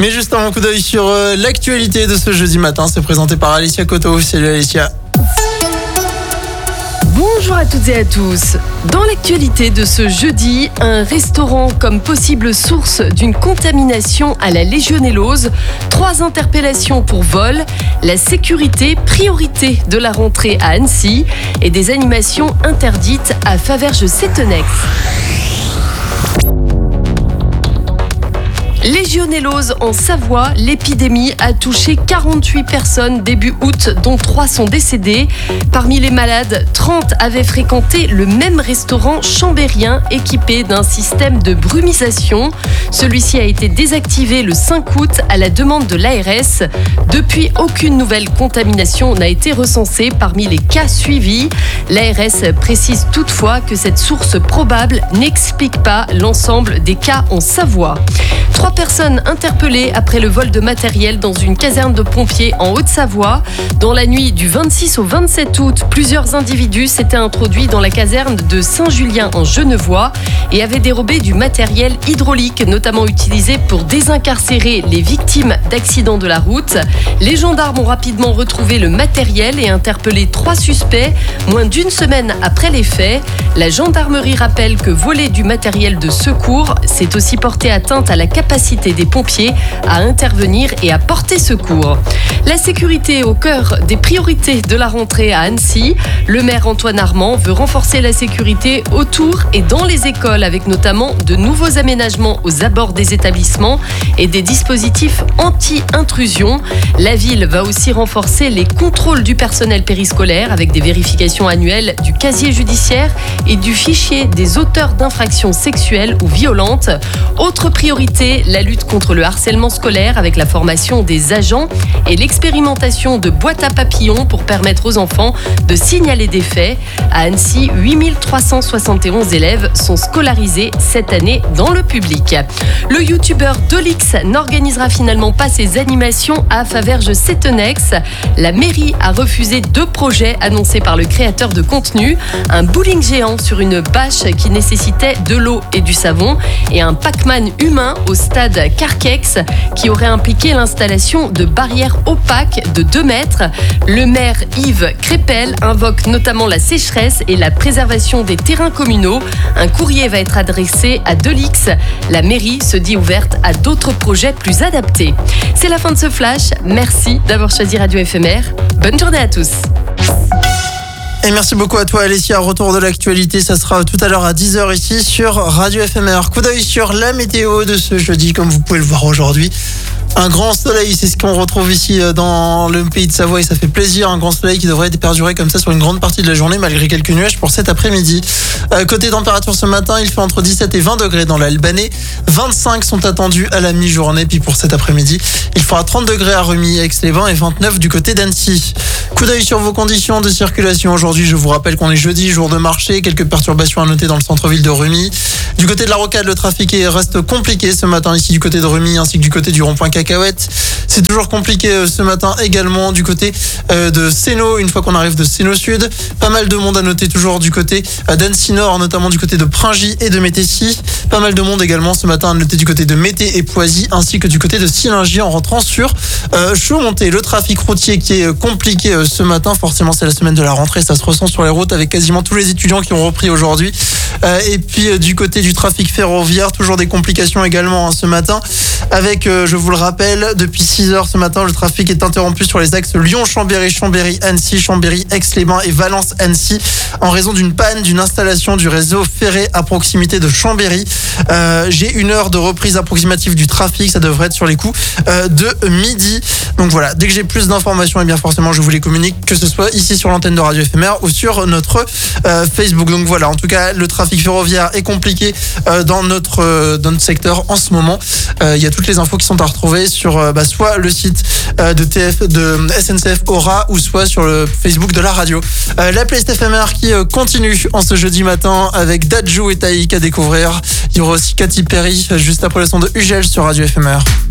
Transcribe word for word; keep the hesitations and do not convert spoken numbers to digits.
Mais juste un coup d'œil sur euh, l'actualité de ce jeudi matin, c'est présenté par Alicia Coto. Salut Alicia. Bonjour à toutes et à tous. Dans l'actualité de ce jeudi, un restaurant comme possible source d'une contamination à la légionellose, trois interpellations pour vol, la sécurité priorité de la rentrée à Annecy et des animations interdites à Faverges-Sétenex. Légionellose en Savoie, l'épidémie a touché quarante-huit personnes début août, dont trois sont décédées. Parmi les malades, trente avaient fréquenté le même restaurant chambérien équipé d'un système de brumisation. Celui-ci a été désactivé le cinq août à la demande de l'A R S. Depuis, aucune nouvelle contamination n'a été recensée parmi les cas suivis. L'A R S précise toutefois que cette source probable n'explique pas l'ensemble des cas en Savoie. Trois personnes interpellées après le vol de matériel dans une caserne de pompiers en Haute-Savoie. Dans la nuit du vingt-six au vingt-sept août, plusieurs individus s'étaient introduits dans la caserne de Saint-Julien en Genevois et avaient dérobé du matériel hydraulique, notamment utilisé pour désincarcérer les victimes d'accidents de la route. Les gendarmes ont rapidement retrouvé le matériel et interpellé trois suspects, moins d'une semaine après les faits. La gendarmerie rappelle que voler du matériel de secours, c'est aussi porter atteinte à la capacité des pompiers à intervenir et à porter secours. La sécurité au cœur des priorités de la rentrée à Annecy. Le maire Antoine Armand veut renforcer la sécurité autour et dans les écoles avec notamment de nouveaux aménagements aux abords des établissements et des dispositifs anti-intrusion. La ville va aussi renforcer les contrôles du personnel périscolaire avec des vérifications annuelles du casier judiciaire et du fichier des auteurs d'infractions sexuelles ou violentes. Autre priorité, la lutte contre le harcèlement scolaire avec la formation des agents et l'expérimentation de boîtes à papillons pour permettre aux enfants de signaler des faits. À Annecy, huit mille trois cent soixante et onze élèves sont scolarisés cette année dans le public. Le youtubeur Dolix n'organisera finalement pas ses animations à Faverges-Sétenex. La mairie a refusé deux projets annoncés par le créateur de contenu. Un bowling géant sur une bâche qui nécessitait de l'eau et du savon et un Pac-Man humain au stade Carquex qui aurait impliqué l'installation de barrières opaques de deux mètres. Le maire Yves Crépel invoque notamment la sécheresse et la préservation des terrains communaux. Un courrier va être adressé à Dolix. La mairie se dit ouverte à d'autres projets plus adaptés. C'est la fin de ce flash. Merci d'avoir choisi Radio F M R. Bonne journée à tous. Et merci beaucoup à toi Alicia. Retour de l'actualité, ça sera tout à l'heure à dix heures ici sur Radio F M R. Coup d'œil sur la météo de ce jeudi, comme vous pouvez le voir aujourd'hui. Un grand soleil, c'est ce qu'on retrouve ici dans le pays de Savoie et ça fait plaisir. Un grand soleil qui devrait perdurer comme ça sur une grande partie de la journée malgré quelques nuages pour cet après-midi. Euh, côté température ce matin, il fait entre dix-sept et vingt degrés dans l'Albanais. vingt-cinq sont attendus à la mi-journée. Puis pour cet après-midi, il fera trente degrés à Remy, Aix-les-Bains et vingt-neuf du côté d'Annecy. Coup d'œil sur vos conditions de circulation aujourd'hui. Je vous rappelle qu'on est jeudi, jour de marché. Quelques perturbations à noter dans le centre-ville de Remy. Du côté de la Rocade, le trafic reste compliqué ce matin ici du côté de Remy ainsi que du côté du rond-point Cacahuète. C'est toujours compliqué ce matin également du côté de Sénaux, une fois qu'on arrive de Sénaux Sud. Pas mal de monde à noter toujours du côté d'Annecy Nord, notamment du côté de Pringy et de Métessy. Pas mal de monde également ce matin à noter du côté de Mété et Poisy ainsi que du côté de Sillingy en rentrant sur euh, Chaumonté. Le trafic routier qui est compliqué euh, ce matin, forcément c'est la semaine de la rentrée, ça se ressent sur les routes avec quasiment tous les étudiants qui ont repris aujourd'hui. Euh, et puis euh, du côté du trafic ferroviaire, toujours des complications également hein, ce matin avec, euh, je vous le rappelle, depuis six heures ce matin, le trafic est interrompu sur les axes Lyon-Chambéry, Chambéry-Annecy, Chambéry-Aix-les-Bains et Valence-Annecy en raison d'une panne d'une installation du réseau ferré à proximité de Chambéry. Euh, j'ai une heure de reprise approximative du trafic, ça devrait être sur les coups euh, de midi. Donc voilà, dès que j'ai plus d'informations, et bien forcément je vous les communique, que ce soit ici sur l'antenne de Radio F M R ou sur notre euh, Facebook. Donc voilà, en tout cas le trafic ferroviaire est compliqué euh, dans notre euh, dans notre secteur en ce moment. Il euh, y a toutes les infos qui sont à retrouver sur euh, bah, soit le site euh, de T F de S N C F Aura ou soit sur le Facebook de la radio. Euh, la playlist F M R qui euh, continue en ce jeudi matin avec Dadju et Taïk à découvrir. Il y aura aussi Katy Perry juste après le son de Ugel sur Radio F M R.